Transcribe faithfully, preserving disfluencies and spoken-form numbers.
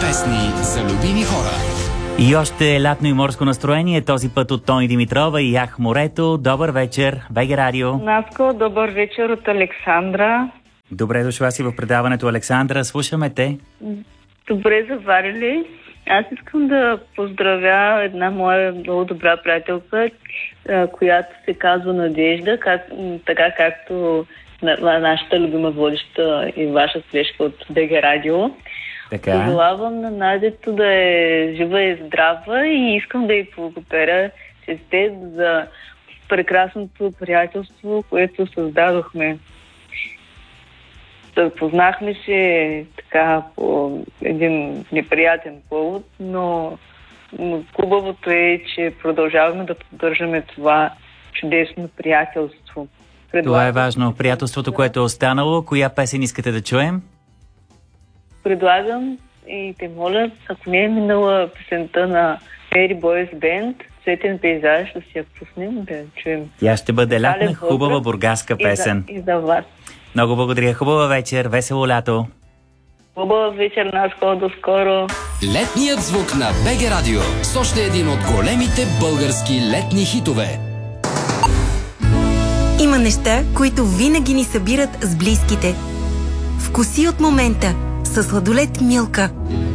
Песни за любими хора. И още лятно и морско настроение, този път от Тони Димитрова и Ях морето. Добър вечер, БГ Радио. Наско, добър вечер от Александра. Добре дошла си в предаването, Александра. Слушаме те. Добре заварили. Аз искам да поздравя една моя много добра приятелка, която се казва Надежда, как, така както на нашата любима водеща и ваша среща от БГ Радио. Така. Пожелавам на Надето да е жива и здрава и искам да й благодаря честит за прекрасното приятелство, което създадохме. Познахме се така по един неприятен повод, но, но хубавото е, че продължаваме да поддържаме това чудесно приятелство. Предлагам... Това е важно. Приятелството, което е останало. Коя песен искате да чуем? Предлагам и те моля, ако не е минала песента на Mary Boys Band, Цветен пейзаж, да си я пуснем, да я чуем. Тя ще бъде лятна, хубава бургаска песен. И за, и за вас. Много благодаря. Хубава вечер, весело лято. Хубава вечер, Наско, до скоро. Летният звук на БГ Радио с още един от големите български летни хитове. Има неща, които винаги ни събират с близките. Вкуси от момента със сладолед Милка.